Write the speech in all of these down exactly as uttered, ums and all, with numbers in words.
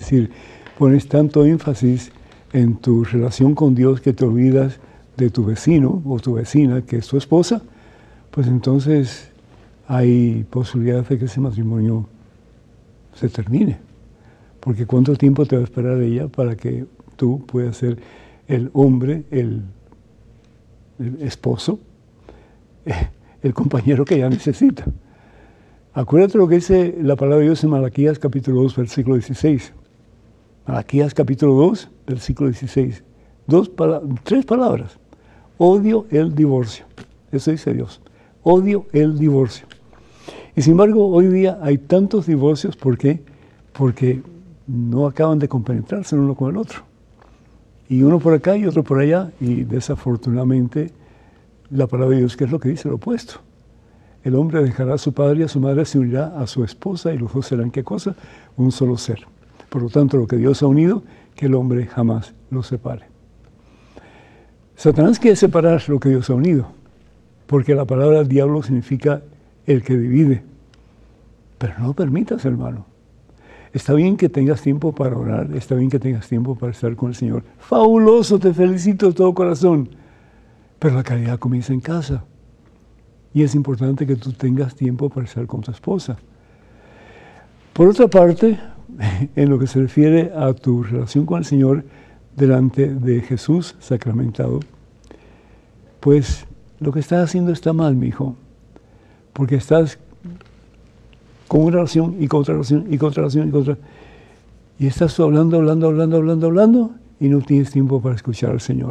decir, pones tanto énfasis en tu relación con Dios que te olvidas de tu vecino o tu vecina, que es tu esposa, pues entonces hay posibilidad de que ese matrimonio se termine. Porque ¿cuánto tiempo te va a esperar ella para que tú puedas ser el hombre, el, el esposo, el compañero que ella necesita? Acuérdate lo que dice la palabra de Dios en Malaquías capítulo dos, versículo dieciséis. Malaquías capítulo dos, versículo dieciséis. Dos pala- tres palabras. Odio el divorcio. Eso dice Dios. Odio el divorcio. Y sin embargo, hoy día hay tantos divorcios. ¿Por qué? Porque no acaban de compenetrarse el uno con el otro. Y uno por acá y otro por allá. Y desafortunadamente, la palabra de Dios, ¿qué es lo que dice? Lo opuesto. El hombre dejará a su padre y a su madre, se unirá a su esposa, y los dos serán, ¿qué cosa? Un solo ser. Por lo tanto, lo que Dios ha unido, que el hombre jamás lo separe. Satanás quiere separar lo que Dios ha unido, porque la palabra diablo significa el que divide. Pero no lo permitas, hermano. Está bien que tengas tiempo para orar, está bien que tengas tiempo para estar con el Señor. Fabuloso, te felicito de todo corazón. Pero la caridad comienza en casa. Y es importante que tú tengas tiempo para estar con tu esposa. Por otra parte, en lo que se refiere a tu relación con el Señor delante de Jesús sacramentado, pues lo que estás haciendo está mal, mi hijo, porque estás con una relación y con otra relación y con otra relación y con otra, y estás tú hablando, hablando, hablando, hablando, hablando, y no tienes tiempo para escuchar al Señor.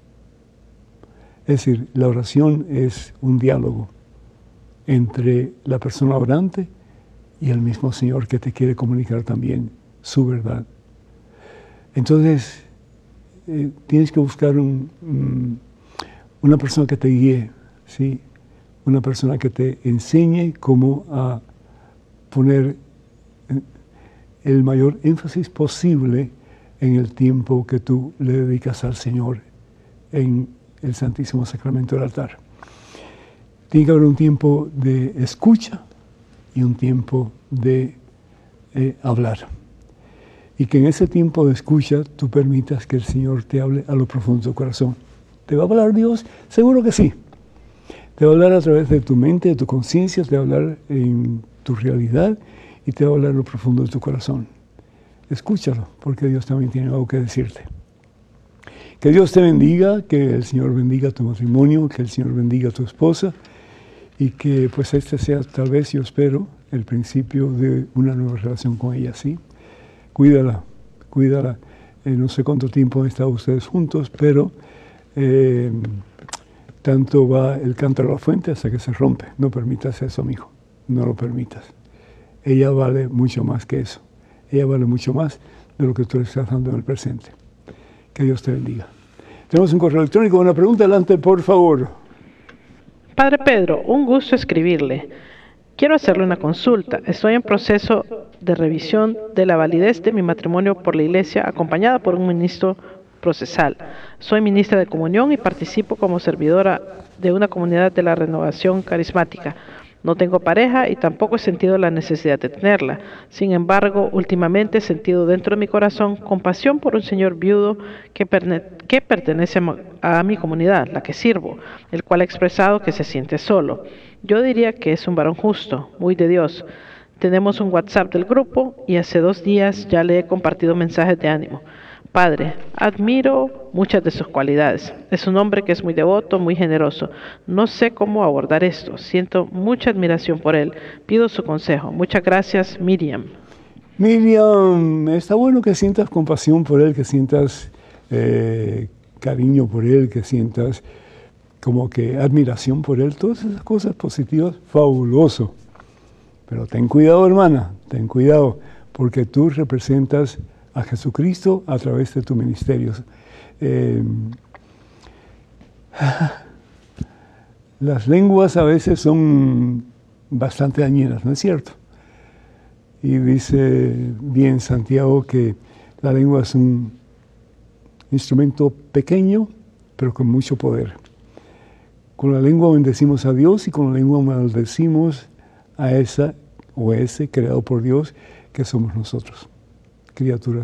Es decir, la oración es un diálogo entre la persona orante y el mismo Señor que te quiere comunicar también su verdad. Entonces, eh, tienes que buscar un, um, una persona que te guíe, ¿sí? Una persona que te enseñe cómo a poner el mayor énfasis posible en el tiempo que tú le dedicas al Señor en el Santísimo Sacramento del altar. Tiene que haber un tiempo de escucha y un tiempo de eh, hablar. Y que en ese tiempo de escucha tú permitas que el Señor te hable a lo profundo de tu corazón. ¿Te va a hablar Dios? Seguro que sí. Te va a hablar a través de tu mente, de tu conciencia, te va a hablar en tu realidad y te va a hablar a lo profundo de tu corazón. Escúchalo, porque Dios también tiene algo que decirte. Que Dios te bendiga, que el Señor bendiga tu matrimonio, que el Señor bendiga a tu esposa y que pues este sea tal vez, yo espero, el principio de una nueva relación con ella, ¿sí? Cuídala, cuídala. Eh, no sé cuánto tiempo han estado ustedes juntos, pero eh, tanto va el cántaro a la fuente hasta que se rompe. No permitas eso, mijo, no lo permitas. Ella vale mucho más que eso. Ella vale mucho más de lo que tú le estás dando en el presente. Que Dios te bendiga. Tenemos un correo electrónico, una pregunta, adelante, por favor. Padre Pedro, un gusto escribirle. Quiero hacerle una consulta. Estoy en proceso de revisión de la validez de mi matrimonio por la Iglesia, acompañada por un ministro procesal. Soy ministra de comunión y participo como servidora de una comunidad de la renovación carismática. No tengo pareja y tampoco he sentido la necesidad de tenerla. Sin embargo, últimamente he sentido dentro de mi corazón compasión por un señor viudo que, perne- que pertenece a, a mi comunidad, la que sirvo, el cual ha expresado que se siente solo. Yo diría que es un varón justo, muy de Dios. Tenemos un WhatsApp del grupo y hace dos días ya le he compartido mensajes de ánimo. Padre, admiro muchas de sus cualidades. Es un hombre que es muy devoto, muy generoso. No sé cómo abordar esto. Siento mucha admiración por él. Pido su consejo. Muchas gracias, Miriam. Miriam, está bueno que sientas compasión por él, que sientas eh, cariño por él, que sientas como que admiración por él. Todas esas cosas positivas, fabuloso. Pero ten cuidado, hermana, ten cuidado, porque tú representas a Jesucristo a través de tu ministerio. Eh, las lenguas a veces son bastante dañinas, ¿no es cierto? Y dice bien Santiago que la lengua es un instrumento pequeño, pero con mucho poder. Con la lengua bendecimos a Dios y con la lengua maldecimos a esa o ese creado por Dios que somos nosotros, criaturas